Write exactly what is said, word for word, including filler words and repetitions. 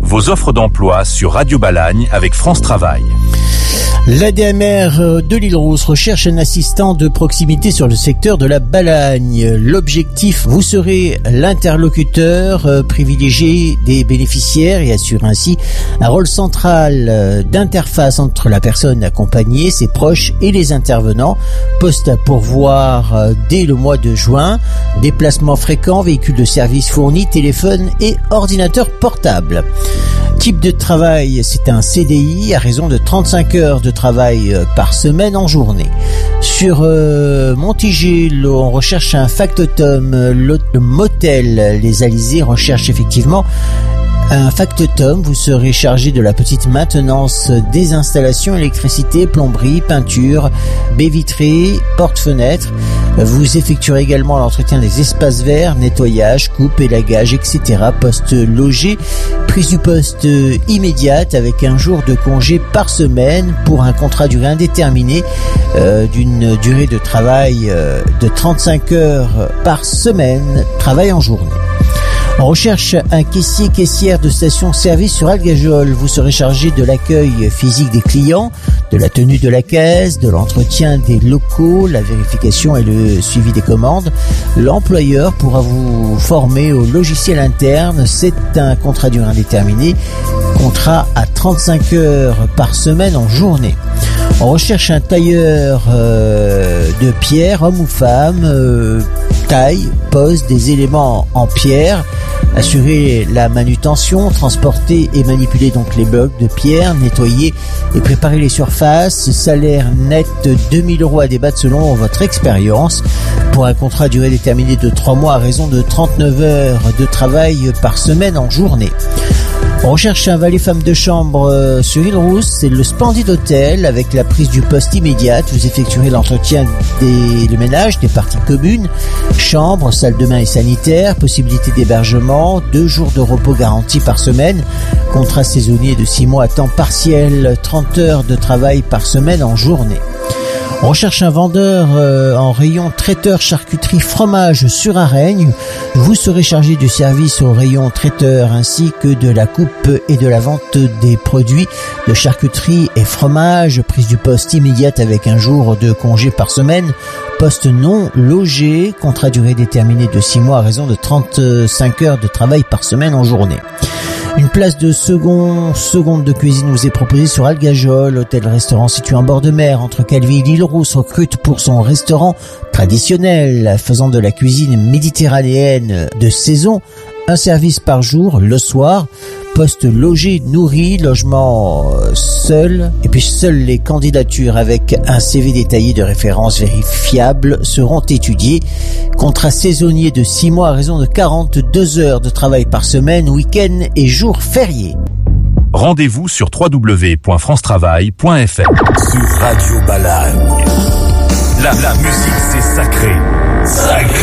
vos offres d'emploi sur Radio Balagne avec France Travail. L'A D M R de l'Île-Rousse recherche un assistant de proximité sur le secteur de la Balagne. L'objectif, vous serez l'interlocuteur privilégié des bénéficiaires et assure ainsi un rôle central d'interface entre la personne accompagnée, ses proches et les intervenants. Poste à pourvoir dès le mois de juin. Déplacements fréquents, véhicules de service fournis, téléphone et ordinateur portable. Type de travail, c'est un C D I à raison de trente-cinq heures de travail par semaine en journée. Sur euh, Montigé, on recherche un factotum. Le, le motel Les Alizés recherche effectivement un factotum. Vous serez chargé de la petite maintenance des installations, électricité, plomberie, peinture, baies vitrées, portes-fenêtres. Vous effectuerez également l'entretien des espaces verts, nettoyage, coupe, élagage, et cetera. Poste logé, prise du poste immédiate avec un jour de congé par semaine pour un contrat durée indéterminée euh, d'une durée de travail euh, de trente-cinq heures par semaine, travail en journée. On recherche un caissier-caissière de station-service sur Algajol. Vous serez chargé de l'accueil physique des clients, de la tenue de la caisse, de l'entretien des locaux, la vérification et le suivi des commandes. L'employeur pourra vous former au logiciel interne. C'est un contrat durée indéterminée, contrat à trente-cinq heures par semaine en journée. On recherche un tailleur euh, de pierre, homme ou femme, euh, taille, pose des éléments en pierre, assurer la manutention, transporter et manipuler donc les blocs de pierre, nettoyer et préparer les surfaces. Salaire net deux mille euros à débattre selon votre expérience pour un contrat à durée déterminée de trois mois à raison de trente-neuf heures de travail par semaine en journée. On recherche un valet femme de chambre sur Île-Rousse, c'est le Splendide Hôtel avec la prise du poste immédiate. Vous effectuerez l'entretien des le ménage des parties communes, chambre, salle de bain et sanitaire, possibilité d'hébergement, deux jours de repos garantis par semaine, contrat saisonnier de six mois à temps partiel, trente heures de travail par semaine en journée. On recherche un vendeur euh, en rayon traiteur, charcuterie, fromage sur Areigne. Vous serez chargé du service au rayon traiteur ainsi que de la coupe et de la vente des produits de charcuterie et fromage. Prise du poste immédiate avec un jour de congé par semaine. Poste non logé. Contrat durée déterminée de six mois à raison de trente-cinq heures de travail par semaine en journée. Une place de second, seconde de cuisine vous est proposée sur Algajol, hôtel-restaurant situé en bord de mer entre Calvi et l'Île-Rousse, recrute pour son restaurant traditionnel, faisant de la cuisine méditerranéenne de saison, un service par jour, le soir, poste logé, nourri, logement seul, et puis seules les candidatures avec un C V détaillé de référence vérifiable seront étudiées. Contrat saisonnier de six mois à raison de quarante-deux heures de travail par semaine, week-end et jours fériés. Rendez-vous sur w w w point france travail point f r. Sur Radio Balagne. La, la musique, c'est sacré. Sacré.